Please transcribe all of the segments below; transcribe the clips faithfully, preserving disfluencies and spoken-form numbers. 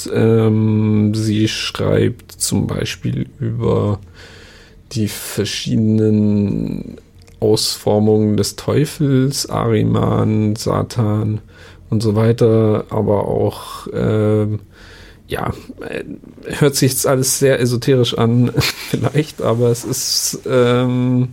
ähm, sie schreibt zum Beispiel über die verschiedenen Ausformungen des Teufels, Ahriman, Satan und so weiter, aber auch ähm, ja, hört sich jetzt alles sehr esoterisch an, vielleicht, aber es ist ähm,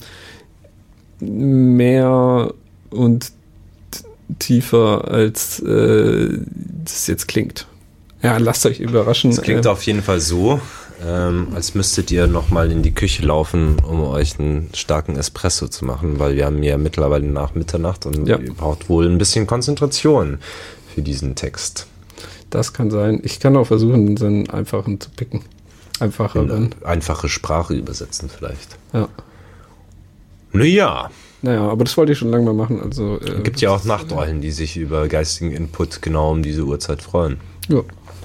mehr und tiefer, als äh, das jetzt klingt. Ja, lasst euch überraschen. Es klingt äh, auf jeden Fall so, ähm, als müsstet ihr nochmal in die Küche laufen, um euch einen starken Espresso zu machen, weil wir haben ja mittlerweile nach Mitternacht und ja. Ihr braucht wohl ein bisschen Konzentration für diesen Text. Das kann sein. Ich kann auch versuchen, so einen einfachen zu picken. Einfacher dann. Einfache Sprache übersetzen vielleicht. Ja. Naja. Naja, aber das wollte ich schon lange mal machen. Also, äh, gibt ja auch Nachteulen, die sich über geistigen Input genau um diese Uhrzeit freuen. Ja.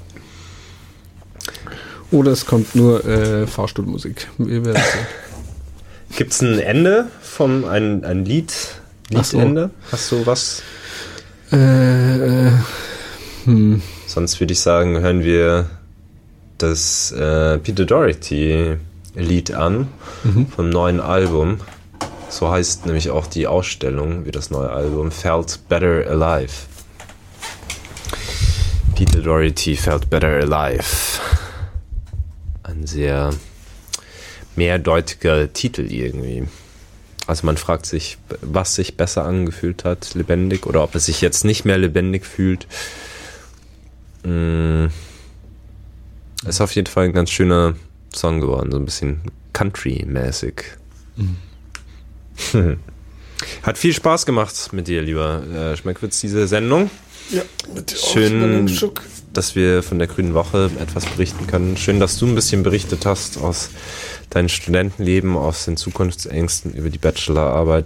Oder es kommt nur äh, Fahrstuhlmusik. Wir werden sehen. Gibt es ein Ende von ein, ein Lied? Liedende? So. Hast du was? Äh, hm. Sonst würde ich sagen, hören wir das äh, Peter Doherty Lied an mhm. vom neuen Album. So heißt nämlich auch die Ausstellung, wie das neue Album, Felt Better Alive. Peter Doherty, Felt Better Alive. Ein sehr mehrdeutiger Titel irgendwie. Also man fragt sich, was sich besser angefühlt hat, lebendig, oder ob es sich jetzt nicht mehr lebendig fühlt. Mm. Ist auf jeden Fall ein ganz schöner Song geworden, so ein bisschen Country-mäßig. Mhm. Hat viel Spaß gemacht mit dir, lieber äh, Schmeckwitz, diese Sendung. Ja, mit dir schön, dass wir von der Grünen Woche etwas berichten können. Schön, dass du ein bisschen berichtet hast aus deinem Studentenleben, aus den Zukunftsängsten über die Bachelorarbeit.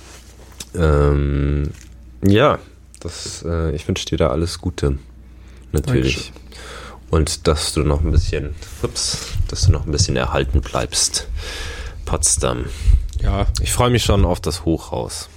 Ähm, ja, das, äh, ich wünsche dir da alles Gute. Natürlich. Dankeschön. Und dass du noch ein bisschen, ups, dass du noch ein bisschen erhalten bleibst. Potsdam. Ja. Ich freue mich schon auf das Hochhaus.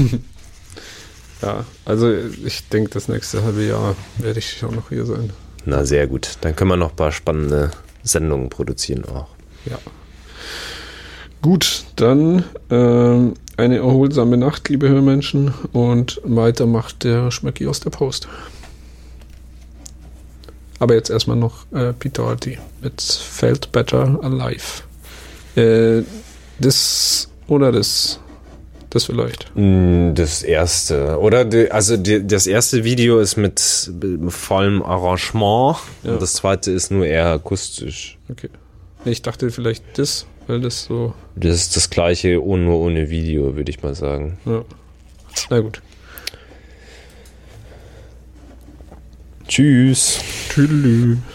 Ja, also ich denke, das nächste halbe Jahr werde ich auch noch hier sein. Na, sehr gut. Dann können wir noch ein paar spannende Sendungen produzieren auch. Ja. Gut, dann ähm, eine erholsame Nacht, liebe Hörmenschen. Und weiter macht der Schmöcki aus der Post. Aber jetzt erstmal noch äh, Peter Doherty mit Felt Better Alive. Äh, das oder das? Das vielleicht. Das erste. Oder die, also die, das erste Video ist mit vollem Arrangement ja. Und das zweite ist nur eher akustisch. Okay. Ich dachte vielleicht das, weil das so... Das ist das gleiche, nur ohne Video, würde ich mal sagen. Ja. Na gut. Tschüss. Tschüss.